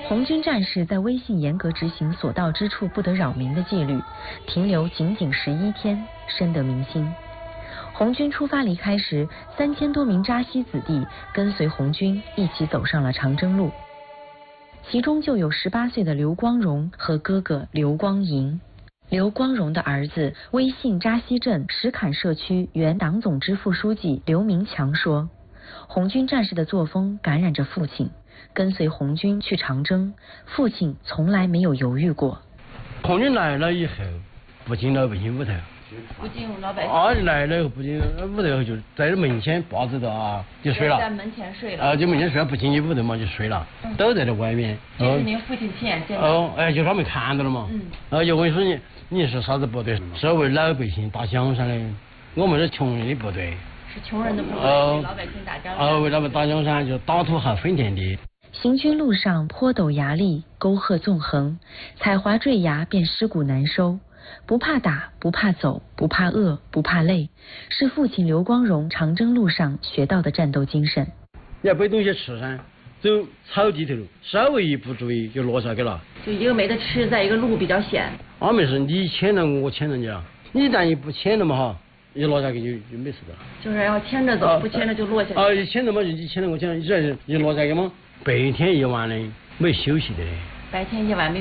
红军战士在威信严格执行所到之处不得扰民的纪律，停留仅仅11天，深得民心。红军出发离开时，3000多名扎西子弟跟随红军一起走上了长征路，其中就有18岁的刘光荣和哥哥刘光银。刘光荣的儿子威信扎西镇石坎社区原党总支副书记刘明强说，红军战士的作风感染着父亲，跟随红军去长征，父亲从来没有犹豫过。 红军来了以后，不进老百姓屋头， 不进老百姓。 来了以后不进屋头，就在门前把着的啊，就睡了。 在门前睡了。 就门前睡了，不进去屋头嘛，就睡了，都在这外面。 这是您父亲亲眼见到。 就他们看到了嘛。就问说你是啥子部队？是为老百姓打江山的，我们是穷人的部队。 是穷人的部队，为老百姓打江山。 为他们打江山，就打土豪分田地。 行军路上坡陡崖砾，沟壑纵横，踩滑坠崖便尸骨难收。不怕打，不怕走，不怕饿，不怕累，是父亲刘光荣长征路上学到的战斗精神。 你要背东西吃噻，走草地头，稍微一不注意就落下去了。 就一个没得吃，再一个路比较险。 没事，你牵了我牵了你了，你一旦一不牵了嘛哈，一落下去就没事的。 就是要牵着走，不牵着就落下去。 一牵着嘛，你牵了我牵了，一落下去嘛，白天一晚的没休息的。 白天一晚没